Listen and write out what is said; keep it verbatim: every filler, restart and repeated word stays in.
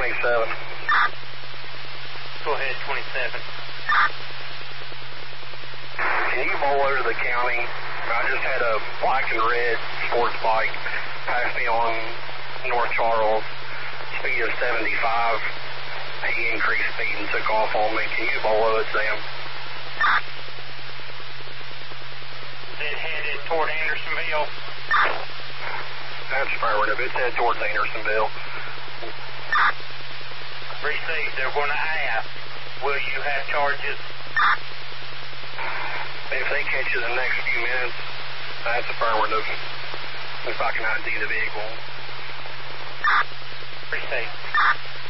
twenty-seven. Go ahead, twenty-seven. Can you bowl over the county? I just had a black and red sports bike pass me on North Charles, speed of seventy-five. He increased speed and took off on me. Can you bowl it, Sam? Is it headed toward Andersonville? That's affirmative. It's headed towards Andersonville. Received. They're going to ask, will you have charges? If they catch you in the next few minutes, that's affirmative. If I can I D the vehicle. Received.